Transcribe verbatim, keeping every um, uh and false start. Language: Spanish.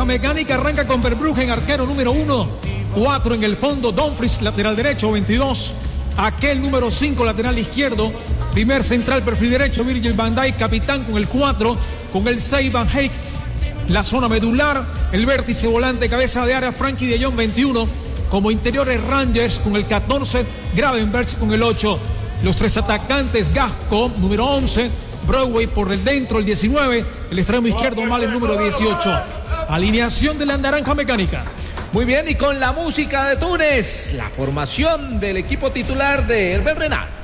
Mecánica arranca con Verbruggen, arquero número uno. cuatro en el fondo, Dumfries, lateral derecho, veintidós. Aquel número cinco, lateral izquierdo. Primer central, perfil derecho, Virgil van Dijk, capitán con el cuatro. Con el seis, Van Eyck. La zona medular, el vértice volante, cabeza de área, Frankie de Jong, veintiuno. Como interiores, Rangers con el catorce, Gravenberch con el ocho. Los tres atacantes, Gasco, número once. Broadway por el dentro, el diecinueve. El extremo izquierdo, Mal, el número dieciocho. Alineación de la Naranja Mecánica. Muy bien, y con la música de Túnez, la formación del equipo titular de Hervé Renard.